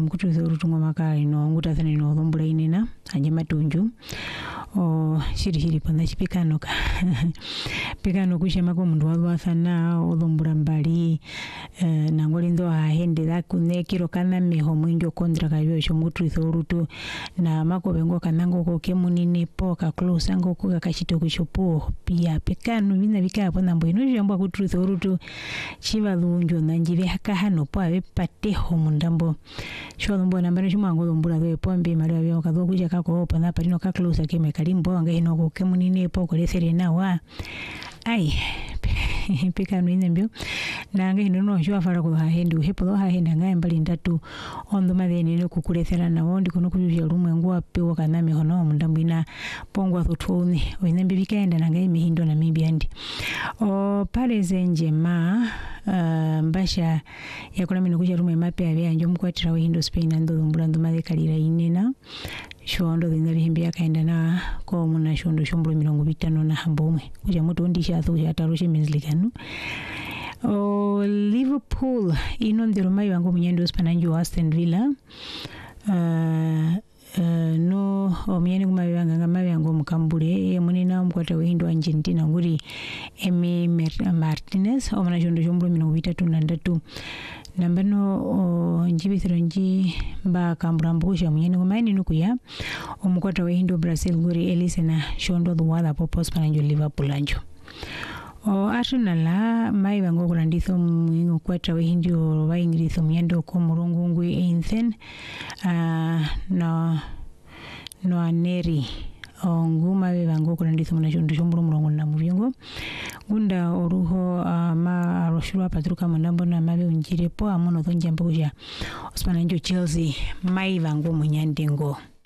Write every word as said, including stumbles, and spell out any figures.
mkutu za urutungo makari no nguta thani no dhombula inena anje matunju o shiri shiri panda shipikano ka pikano kushema ko mundu wa thana o dhombula mbali uh, nangoli ndo ahende da kunekiro kana meho mwinjo kontra kayo sho mkutu za urutu na mako bengo kanango ko kemunini po ka close ango ko kashito kushopo pia pikano bina bika pona mboino jambo kutu za urutu chiva lunjo nanjive haka hano po ave pateho mundambo sho dhombona nambari shumango dhombula do pombe mari avyo kadho kuja kako pana parino ka close keme kalimbo anga hino ko kemunini po ko lesere na wa ai pikano inembyo nanga hino no shwa fara ko hahendu hepo do hahenda ngai mbali ndatu ondo madeni no kukulethera na wondi kuno kujya rumwe ngwa pewo kana me hono mundambo ina pongwa thotoni oinembe bikaenda nanga imihindo na mibyandi o pale zenje ma uh, mbasha yakula mino kujya rumwe mape abya njo mkwatira windo Spain ando dhombula ndo made kalira inena shondo dhinga bihimbi yakaenda na ko muna shondo shombolo mirongo bitano na hambomwe kuja muto ndisha thu ya tarushe menzlikanu o Liverpool ino ndiro mai wangu munyendo spananjo Aston Villa uh, Uh, no omyeni kumabanga ngamabanga mukambule e munina mkwata windo Argentina nguri Emi Martinez omana jondo jombolo mirongo bitatu na ndatu nambano njibithiro nji mba kambulambusha munyeni kumaini nukuya omukwata windo Brazil nguri Elisena shondo duwala popos pananjo Liverpool anjo o Arsenal mai bango kulanditho mwingo kwata wehinjo wa Ingritho myendo ko murungu ngui Einsen uh, no no aneri onguma we bango kulanditho muna shondo shombolo murongo na mubingo gunda oruho uh, ma aroshura patruka mandambo na mabe unjire po amono thonjambo kuja ospananjo Chelsea mai bango munyandengo